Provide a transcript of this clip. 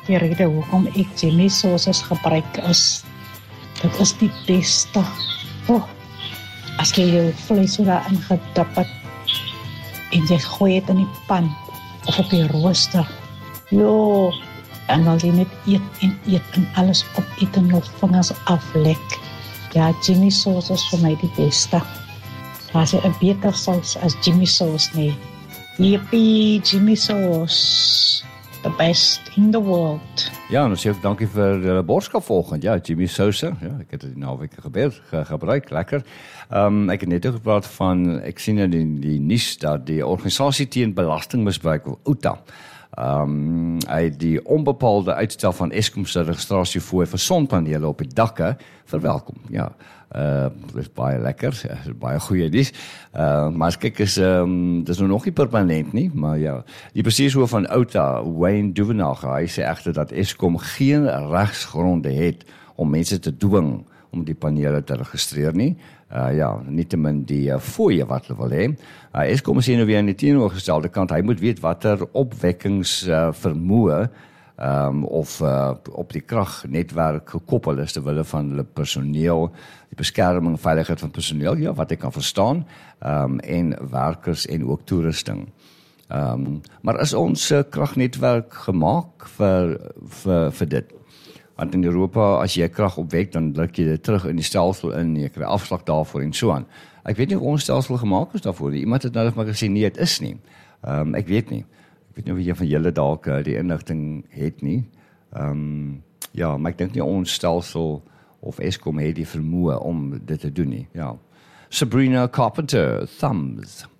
die rede hoekom ek Jimmy sauces gebruik is, dit is die beste. As jy jou vlees so daarin gedip het, en jy gooi het in die pan, of op die rooster, en wil jy net eet en alles opeet en jou vingers aflek. Ja, Jimmy sauce is vir my die beste. Daar is 'n beter saus as Jimmy sauce nie. Yippie, Jimmy sauce. The best in the world. Ja, en ook dankie vir die boodskap volgend. Ja, Jimmy sauce. Ja, ek het dit die naweek gebruik, lekker. Ek het net ook gepraat van, ek sien in die nuus dat die organisasie teen belastingmisbruik, OUTA, hy die onbepaalde uitstel van Eskom se registrasiefooi vir sonpanele op die dakke verwelkom. Ja, dit is baie lekker, baie goeie nuus. Maar as kyk is, dit is nog nie permanent nie, maar ja, die presieshoof van OUTA, Wayne Duvenage, hy sê egter dat Eskom geen regsgronde het om mense te dwing om die panele te registreer nie. Nietemin die fooie wat hulle wil hê. Eskom is nou weer aan die teenoorgestelde kant. Hy moet weet watter opwekkingsvermoë of op die kragnetwerk gekoppel is ter wille van hulle personeel, die beskerming en veiligheid van personeel, ja, wat ek kan verstaan, en werkers en ook toerusting. Maar is ons kragnetwerk gemaak vir dit? Want in Europa, as jy krag opwek, dan druk jy dit terug in die stelsel in, jy kry afslag daarvoor en so aan. Ek weet nie hoe ons stelsel gemaak is daarvoor. Iemand het nou maar gesê, nee, het is nie. Ek weet nie. Ek weet nie of jy van julle dalk die inligting het nie. Maar ek dink nie ons stelsel of Eskom het die vermoë om dit te doen nie. Ja. Sabrina Carpenter, Thumbs.